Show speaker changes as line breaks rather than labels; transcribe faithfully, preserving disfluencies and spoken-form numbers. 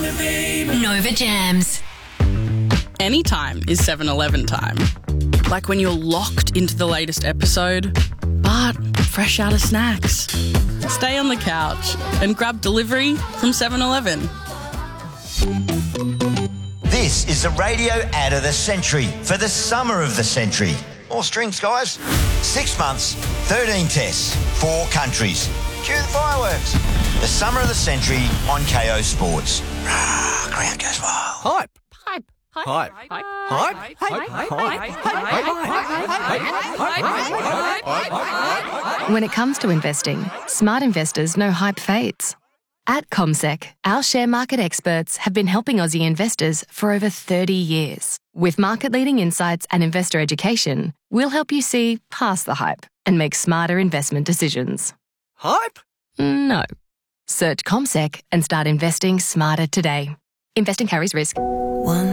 Nova Jams.
Anytime is seven eleven time. Like when you're locked into the latest episode, but fresh out of snacks. Stay on the couch and grab delivery from seven eleven.
This is the radio ad of the century for the summer of the century. More strings, guys. Six months, thirteen tests, four countries. Cue the fireworks. The summer of the century on K O Sports. Rah, crowd goes wild.
Hype.
Hype.
Hype. Hype. Hype. Hype. Hype.
When it comes to investing, smart investors know hype fades. At CommSec, our share market experts have been helping Aussie investors for over thirty years. With market-leading insights and investor education, we'll help you see past the hype and make smarter investment decisions.
Hype?
No. Search CommSec and start investing smarter today. Investing carries risk.
One